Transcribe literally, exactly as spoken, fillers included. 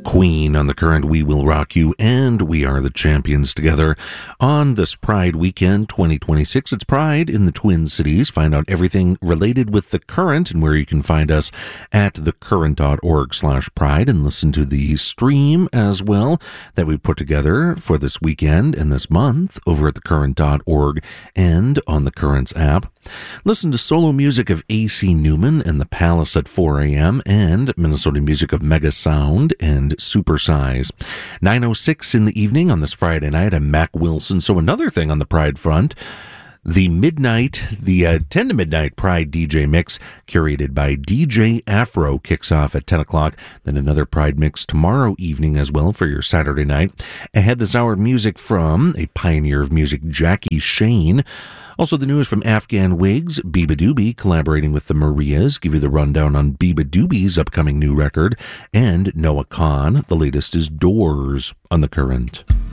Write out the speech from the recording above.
Queen on the Current, We Will Rock You, and We Are the Champions together on this Pride weekend twenty twenty-six. It's Pride in the Twin Cities. Find out everything related with the Current and where you can find us at thecurrent.org slash pride and listen to the stream as well that we put together for this weekend and this month over at thecurrent dot org and on the Current's app. Listen to solo music of A C Newman and the Palace at four a.m. and Minnesota music of Mega Sound and Supersize. nine oh six in the evening on this Friday night, I'm Mac Wilson. So another thing on the Pride front, the midnight, the uh, ten to midnight Pride D J mix curated by D J Afro kicks off at ten o'clock. Then another Pride mix tomorrow evening as well for your Saturday night. Ahead this hour, music from a pioneer of music, Jackie Shane. Also the news from Afghan Wigs, Beabadoobee collaborating with the Marias. Give you the rundown on Beabadoobee's upcoming new record. And Noah Khan, the latest is Doors on the Current.